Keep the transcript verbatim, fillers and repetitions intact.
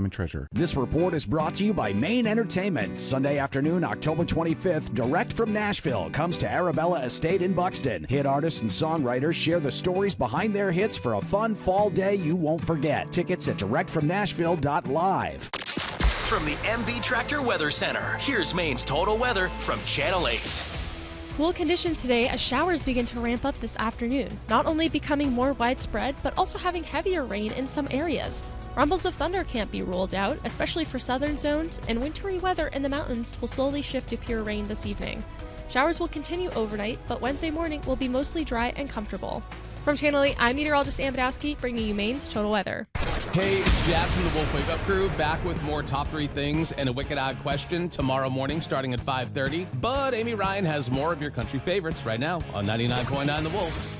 Diamond Treasure. This report is brought to you by Maine Entertainment. Sunday afternoon, October twenty-fifth, direct from Nashville, comes to Arabella Estate in Buxton. Hit artists and songwriters share the stories behind their hits for a fun fall day you won't forget. Tickets at direct from nashville dot live. From the M B Tractor Weather Center, here's Maine's total weather from Channel eight. Cool conditions today as showers begin to ramp up this afternoon, not only becoming more widespread, but also having heavier rain in some areas. Rumbles of thunder can't be ruled out, especially for southern zones, and wintry weather in the mountains will slowly shift to pure rain this evening. Showers will continue overnight, but Wednesday morning will be mostly dry and comfortable. From Channel eight, I'm meteorologist Ann Badowski, bringing you Maine's total weather. Hey, it's Jack from the Wolf Wake Up Crew, back with more top three things and a Wicked Odd question tomorrow morning starting at five thirty. But Amy Ryan has more of your country favorites right now on ninety-nine point nine The Wolf.